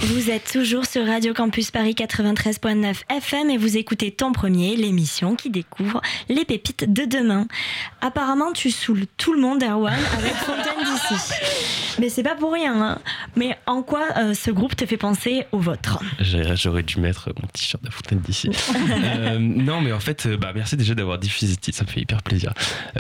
Vous êtes toujours sur Radio Campus Paris 93.9 FM et vous écoutez Temps Premier, l'émission qui découvre les pépites de demain. Apparemment, tu saoules tout le monde, Erwan, avec Fontaine d'ici. Mais c'est pas pour rien, hein. Mais en quoi ce groupe te fait penser au vôtre ? J'aurais dû mettre mon t-shirt de Fontaine d'ici. Non, mais en fait, merci déjà d'avoir diffusé ce titre, ça me fait hyper plaisir.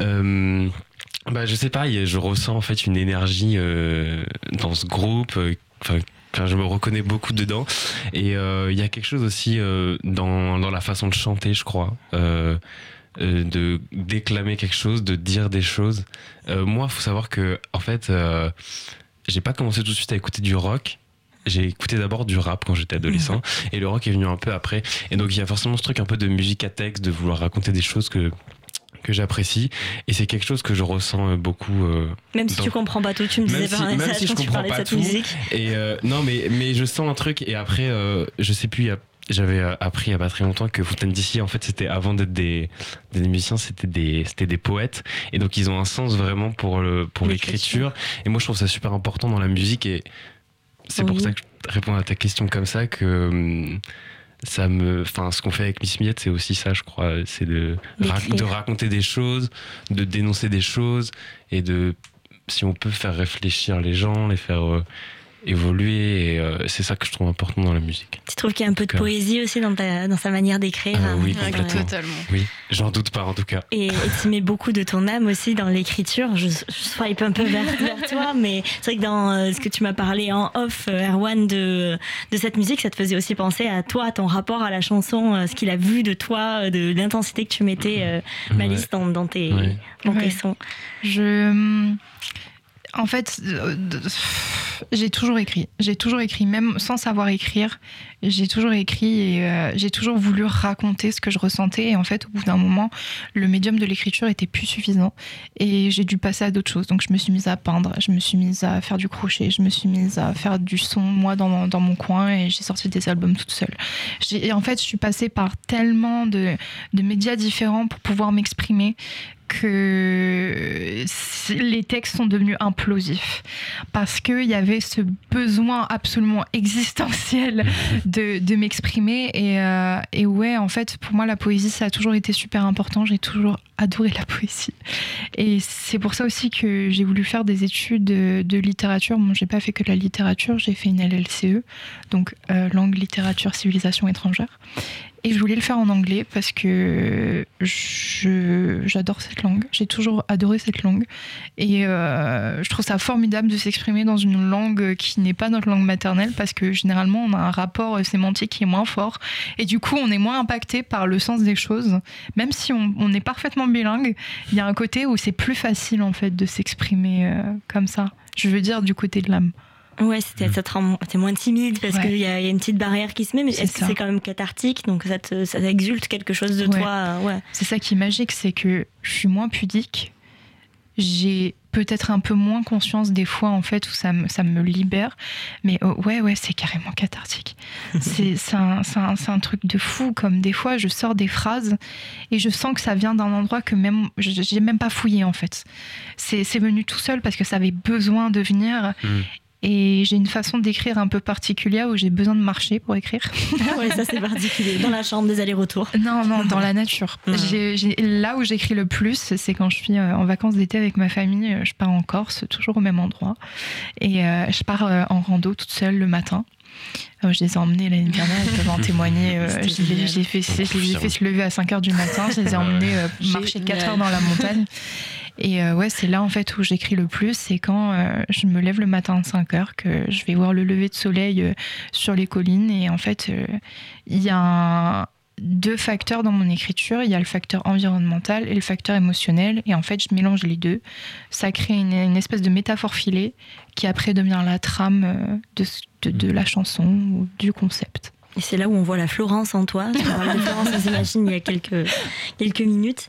Je sais pas, je ressens en fait une énergie dans ce groupe. Je me reconnais beaucoup dedans. Et il y a quelque chose aussi dans la façon de chanter, je crois. De déclamer quelque chose, de dire des choses. Moi, il faut savoir que, en fait, j'ai pas commencé tout de suite à écouter du rock. J'ai écouté d'abord du rap quand j'étais adolescent. Et le rock est venu un peu après. Et donc, il y a forcément ce truc un peu de musique à texte, de vouloir raconter des choses que j'apprécie, et c'est quelque chose que je ressens beaucoup. Même si tu comprends pas tout, tu me disais même si je comprends pas tout. Et non, mais je sens un truc. Et après, je sais plus. J'avais appris il y a pas très longtemps que Fontaine d'ici, en fait, c'était avant d'être des musiciens, c'était des poètes. Et donc ils ont un sens vraiment pour l'écriture. Et moi, je trouve ça super important dans la musique. Et c'est pour ça que je réponds à ta question comme ça que. Ce qu'on fait avec Miss Miette, c'est aussi ça, je crois, c'est de raconter des choses, de dénoncer des choses, et si on peut faire réfléchir les gens, les faire évoluer, et c'est ça que je trouve important dans la musique. Tu trouves qu'il y a un peu de poésie aussi dans sa manière d'écrire? Oui, complètement. Totalement. Oui, j'en doute pas en tout cas. Et tu mets beaucoup de ton âme aussi dans l'écriture. Je swipe un peu vers toi, mais c'est vrai que dans ce que tu m'as parlé en off, Erwan, de cette musique, ça te faisait aussi penser à toi, ton rapport à la chanson, ce qu'il a vu de toi, de l'intensité que tu mettais, Malice, dans tes sons. En fait, j'ai toujours écrit, même sans savoir écrire. J'ai toujours écrit et j'ai toujours voulu raconter ce que je ressentais. Et en fait, au bout d'un moment, le médium de l'écriture était plus suffisant. Et j'ai dû passer à d'autres choses. Donc, je me suis mise à peindre, je me suis mise à faire du crochet, je me suis mise à faire du son, moi, dans mon coin. Et j'ai sorti des albums toute seule. Et en fait, je suis passée par tellement de médias différents pour pouvoir m'exprimer que les textes sont devenus implosifs parce qu'il y avait ce besoin absolument existentiel de m'exprimer et ouais, en fait, pour moi, la poésie, ça a toujours été super important. J'ai toujours adoré la poésie et c'est pour ça aussi que j'ai voulu faire des études de littérature. Bon, j'ai pas fait que de la littérature, j'ai fait une LLCE, donc langue, littérature, civilisation étrangère. Et je voulais le faire en anglais parce que j'adore cette langue. J'ai toujours adoré cette langue. Et je trouve ça formidable de s'exprimer dans une langue qui n'est pas notre langue maternelle parce que généralement, on a un rapport sémantique qui est moins fort. Et du coup, on est moins impacté par le sens des choses. Même si on est parfaitement bilingue, il y a un côté où c'est plus facile en fait de s'exprimer comme ça. Je veux dire du côté de l'âme. Ouais, t'es moins timide parce qu'il y a une petite barrière qui se met, mais est-ce que c'est quand même cathartique, donc ça exulte quelque chose de toi? Ouais. C'est ça qui est magique, c'est que je suis moins pudique, j'ai peut-être un peu moins conscience des fois en fait où ça me libère, mais ouais, c'est carrément cathartique. c'est un truc de fou, comme des fois je sors des phrases et je sens que ça vient d'un endroit que même j'ai même pas fouillé en fait. C'est venu tout seul parce que ça avait besoin de venir. Et j'ai une façon d'écrire un peu particulière où j'ai besoin de marcher pour écrire. Ouais, ça c'est particulier. Dans la chambre, des allers-retours. Non, dans la nature. Là où j'écris le plus, c'est quand je suis en vacances d'été avec ma famille. Je pars en Corse, toujours au même endroit. Et je pars en rando toute seule le matin. Je les ai emmenés l'année dernière, ils peuvent en témoigner. Je les ai fait se lever à 5h du matin. Je les ai emmenés marcher 4 heures dans la montagne. Et c'est là en fait où j'écris le plus, c'est quand je me lève le matin à 5h, que je vais voir le lever de soleil sur les collines. Et en fait, il y a deux facteurs dans mon écriture. Il y a le facteur environnemental et le facteur émotionnel. Et en fait, je mélange les deux. Ça crée une espèce de métaphore filée qui après devient la trame de la chanson ou du concept. Et c'est là où on voit la Florence en toi. Tu parles de Florence, on s'imagine, il y a quelques minutes.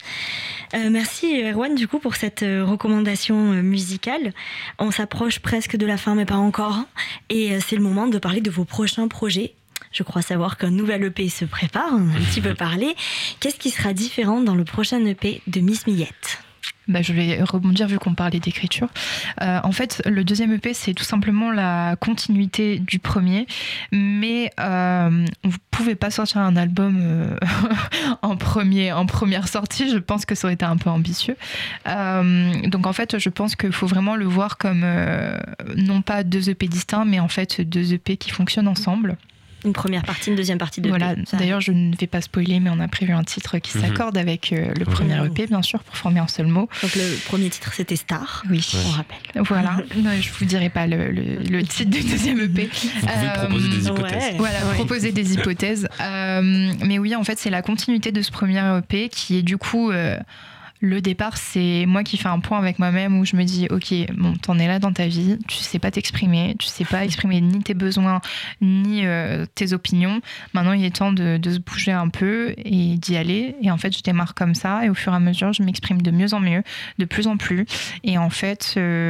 Merci Erwan du coup pour cette recommandation musicale. On s'approche presque de la fin, mais pas encore. Et c'est le moment de parler de vos prochains projets. Je crois savoir qu'un nouvel EP se prépare, on a un petit peu parlé. Qu'est-ce qui sera différent dans le prochain EP de Miss Miette ? Je vais rebondir vu qu'on parlait d'écriture. En fait, le deuxième EP, c'est tout simplement la continuité du premier, mais vous pouvez pas sortir un album en première sortie. Je pense que ça aurait été un peu ambitieux. Donc en fait, je pense qu'il faut vraiment le voir comme non pas 2 EP distincts, mais en fait 2 EP qui fonctionnent ensemble. Une première partie, une deuxième partie de Voilà. EP. D'ailleurs, je ne vais pas spoiler, mais on a prévu un titre qui s'accorde avec le premier EP, bien sûr, pour former un seul mot. Donc le premier titre, c'était Star. Oui, on rappelle. Voilà. Non, je vous dirai pas le titre du deuxième EP. Vous pouvez proposer des hypothèses. Voilà, proposer des hypothèses. Mais oui, en fait, c'est la continuité de ce premier EP qui est du coup... Le départ, c'est moi qui fais un point avec moi-même où je me dis, ok, bon, t'en es là dans ta vie, tu sais pas t'exprimer, tu sais pas exprimer ni tes besoins, ni tes opinions. Maintenant, il est temps de se bouger un peu et d'y aller. Et en fait, je démarre comme ça et au fur et à mesure, je m'exprime de mieux en mieux, de plus en plus. Et en fait,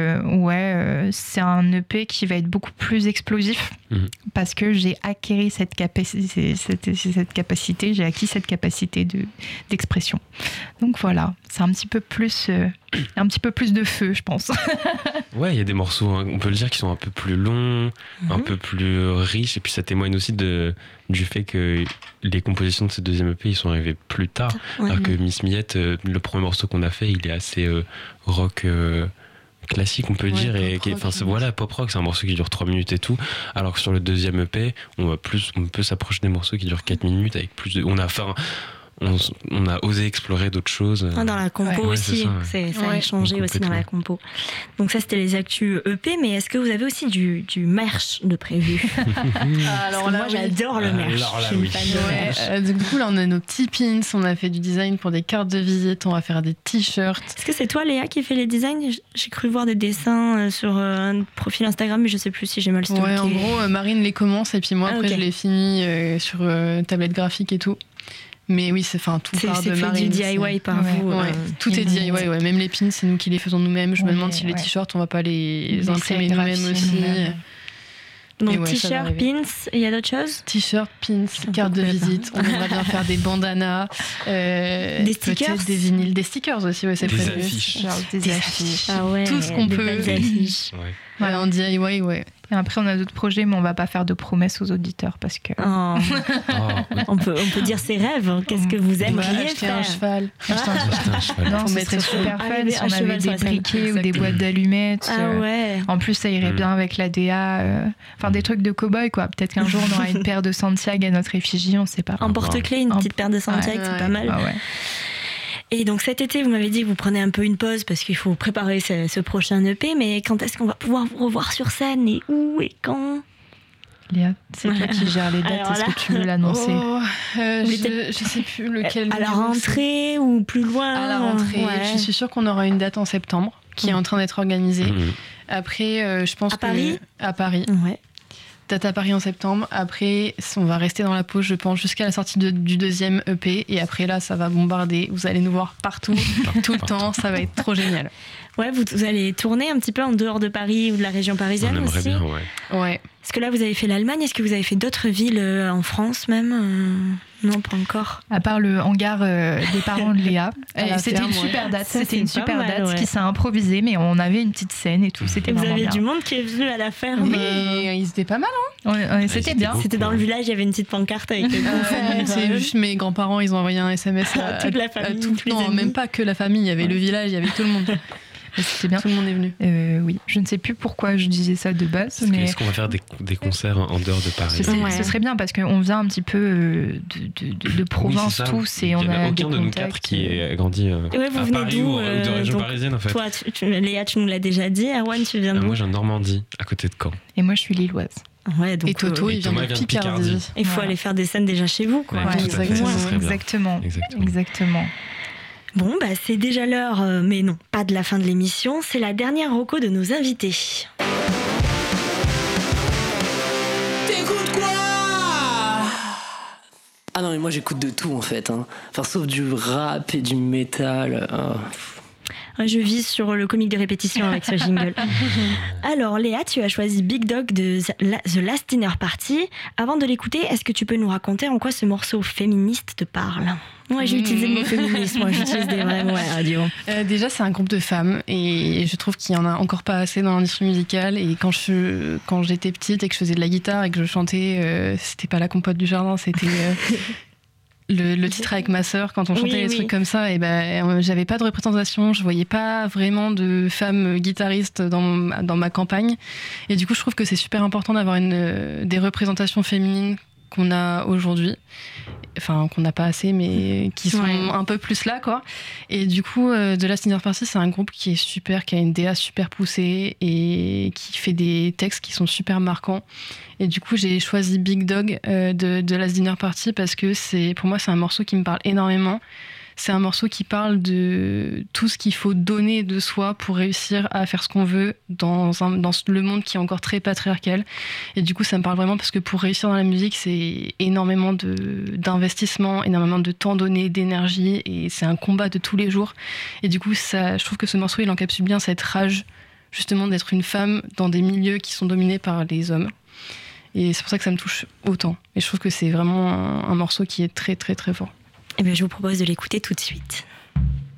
c'est un EP qui va être beaucoup plus explosif parce que j'ai acquis cette capacité, j'ai acquis cette capacité d'expression. Donc voilà. C'est un petit peu plus de feu, je pense. Ouais, il y a des morceaux, on peut le dire, qui sont un peu plus longs, un peu plus riches, et puis ça témoigne aussi du fait que les compositions de ce deuxième EP, ils sont arrivés plus tard. Alors que Miss Miette, le premier morceau qu'on a fait, il est assez rock classique, on peut dire, et voilà, pop rock, c'est un morceau qui dure 3 minutes et tout, alors que sur le deuxième EP, on peut s'approcher des morceaux qui durent 4 minutes avec plus de... On a osé explorer d'autres choses. Dans la compo aussi, ça a changé aussi dans la compo. Donc ça, c'était les actus EP, mais est-ce que vous avez aussi du merch de prévu? Alors moi, j'adore le merch. Je suis une fan de merch. Du coup, là, on a nos petits pins, on a fait du design pour des cartes de visite, on va faire des t-shirts. Est-ce que c'est toi, Léa, qui fait les designs? J'ai cru voir des dessins sur un profil Instagram, mais je sais plus si j'ai mal stalké. Ouais, en gros, Marine les commence et puis moi, après, je les finis sur tablette graphique et tout. Mais oui, tout part de Marine. C'est fait du DIY par vous. Ouais, tout est DIY, même les pins, c'est nous qui les faisons nous-mêmes. Je me demande si les t-shirts, on va pas les imprimer nous-mêmes aussi. Donc t-shirt, pins, il y a d'autres choses? T-shirt, pins, carte de visite. On aimerait bien faire des bandanas, des stickers, des vinyles, des stickers aussi, c'est prévu. Des affiches. Ah ouais, tout ce qu'on peut. Des affiches. Ouais, en DIY, ouais. Et après, on a d'autres projets, mais on va pas faire de promesses aux auditeurs parce que. On peut dire ses rêves. Qu'est-ce que vous aimeriez faire? Un cheval. Non, ce serait super fun si on avait des briquets ou des boîtes d'allumettes. Ah ouais. En plus, ça irait bien avec la DA. Enfin, des trucs de cow-boy, quoi. Peut-être qu'un jour, on aura une paire de Santiago à notre effigie, on sait pas. En porte-clés, une petite paire de Santiago, c'est pas mal. Ah ouais. Et donc cet été, vous m'avez dit que vous prenez un peu une pause parce qu'il faut préparer ce prochain EP, mais quand est-ce qu'on va pouvoir vous revoir sur scène et où et quand? Léa, c'est toi qui gères les dates, est-ce que tu veux l'annoncer? Je sais plus lequel. À la rentrée ou plus loin? À la rentrée, je suis sûre qu'on aura une date en septembre qui est en train d'être organisée. Après, je pense à Paris? À Paris. Ouais. Date à Paris en septembre. Après, on va rester dans la pause, je pense, jusqu'à la sortie du deuxième EP. Et après, là, ça va bombarder. Vous allez nous voir partout, tout le temps. Ça va être trop génial. Ouais, vous allez tourner un petit peu en dehors de Paris ou de la région parisienne aussi? On aimerait bien, ouais. Est-ce que là, vous avez fait l'Allemagne? Est-ce que vous avez fait d'autres villes en France même? Non, pas encore. À part le hangar des parents de Léa. C'était une super date. C'était une super date qui s'est improvisée, mais on avait une petite scène et tout. C'était vraiment bien. Vous avez du monde qui est venu à la ferme. Mais ils étaient pas mal, hein? C'était bien. C'était dans le village, il y avait une petite pancarte avec c'est juste mes grands-parents, ils ont envoyé un SMS à toute la famille. Non, même pas que la famille, il y avait le village, il y avait tout le monde. C'était bien. Tout le monde est venu. Oui, je ne sais plus pourquoi je disais ça de base. Mais est-ce qu'on va faire des concerts en dehors de Paris? Ce serait bien parce qu'on vient un petit peu de province tous et on a aucun de nous quatre qui a grandi à Paris ou de région parisienne en fait. Toi, Léa, tu nous l'as déjà dit. Erwan, tu viens d'où? Moi, je viens de Normandie, à côté de Caen. Et moi, je suis lilloise. Ouais, donc, et Toto, il vient de Picardie. Il faut aller faire des scènes déjà chez vous, quoi. Exactement. Bon, c'est déjà l'heure, mais non, pas de la fin de l'émission. C'est la dernière reco de nos invités. T'écoutes quoi? Ah non, mais moi j'écoute de tout en fait. Enfin, sauf du rap et du métal. Je vise sur le comique de répétition avec ce jingle. Alors Léa, tu as choisi Big Dog de The Last Dinner Party. Avant de l'écouter, est-ce que tu peux nous raconter en quoi ce morceau féministe te parle ? Ouais, j'ai utilisé le mot féministe, moi j'utilise des vrais mots à la radio. Déjà, c'est un groupe de femmes et je trouve qu'il y en a encore pas assez dans l'industrie musicale. Et quand j'étais petite et que je faisais de la guitare et que je chantais, c'était pas La Compote du Jardin, c'était le titre avec ma sœur. Quand on chantait des trucs comme ça, et j'avais pas de représentation, je voyais pas vraiment de femmes guitaristes dans ma campagne. Et du coup, je trouve que c'est super important d'avoir des représentations féminines qu'on a aujourd'hui, enfin qu'on n'a pas assez, mais qui sont un peu plus là, quoi. Et du coup, The Last Dinner Party, c'est un groupe qui est super, qui a une DA super poussée et qui fait des textes qui sont super marquants. Et du coup, j'ai choisi Big Dog de The Last Dinner Party parce que pour moi, c'est un morceau qui me parle énormément. C'est un morceau qui parle de tout ce qu'il faut donner de soi pour réussir à faire ce qu'on veut dans le monde qui est encore très patriarcal. Et du coup, ça me parle vraiment parce que pour réussir dans la musique, c'est énormément d'investissement, énormément de temps donné, d'énergie, et c'est un combat de tous les jours. Et du coup, je trouve que ce morceau, il encapsule bien cette rage, justement, d'être une femme dans des milieux qui sont dominés par les hommes. Et c'est pour ça que ça me touche autant. Et je trouve que c'est vraiment un morceau qui est très, très, très fort. Eh bien, je vous propose de l'écouter tout de suite.